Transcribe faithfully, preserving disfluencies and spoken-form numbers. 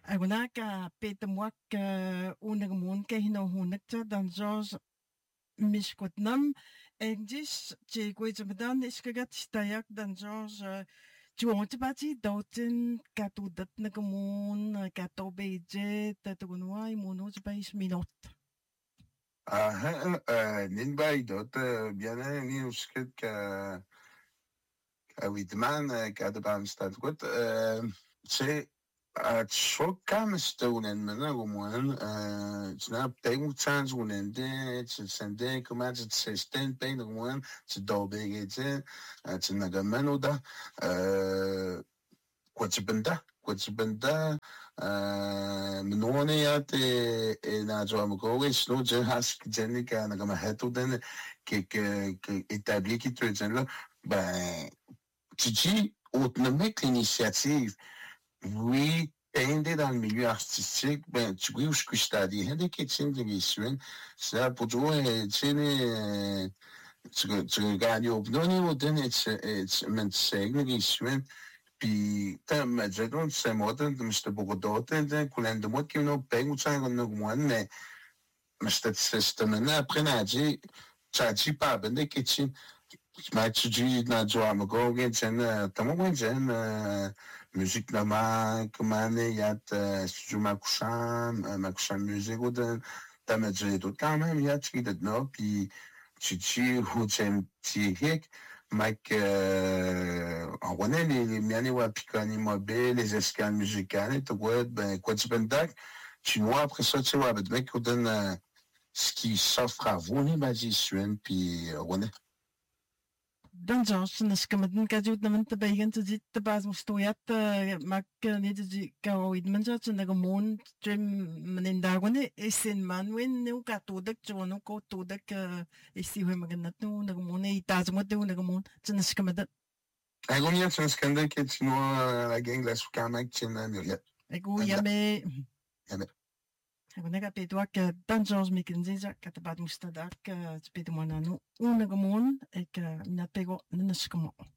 Aguna ka petamwak unagamun ka hinuhunak sa dan George Mishkutnam English chegwe jamadan iskagat stayak dan George Chuontibati Doughton katudat nagamun katobeje tatagunwa imuno jabais minot. Ah, uh, ninbay dot bien ni usket ka ka Whitman ka de Bamstad gut c'est tjockam stonen men gewoon snap tegen chance wonen de sende comment se sten pen gewoon se dobege het nagamano da kwatbenda kwatbenda mnone ya te na jo mo go is no je has jenika na gama hetu den que que que établi qui te là ben Titi autonomique l'initiative oui tende dans le milieu artistique ben tu oui où je suis dit hende qui tient de mission ça pour jouer tient tu tu gagnes au non au den it's men zeggen mission puis tam majadon c'est modern de mister Bogodote de kulen de mod qui no pego tsang no gwan mais mais c'est système na après na dit tchachi pa ben de kitchen ma tchachi na jo am go gen chen tamo gen chen musique na ma kumane yat studio makushan makushan musique ou tam majadon quand même yat qui de no puis tchachi hu chen ti hik Mike, euh, on connaît les, les miani wa pikani mobe, les escales musicales, tu vois, ben, quoi tu ben dac, tu vois, après ça, tu vois, ben, mec, on donne, euh, ce qui s'offre à vous, les magiciens, puis, on connaît. Dan George naskamadan kajut naman tabayan to dit tabas mustoyat mak ni di karoid man sa nagamon trim manindagone esen manwen ne katudak jono ko tudak isiwe maganat no nagamon itaz mo de nagamon naskamadan. Agonia tsanskanda ke tino la gang la sukamak tina Muriel. Ego yame Yame. Aguna ka pedwak Dan George Mikenzinja katabat mustadak spedo manano un nagamon ek minapego naskamo.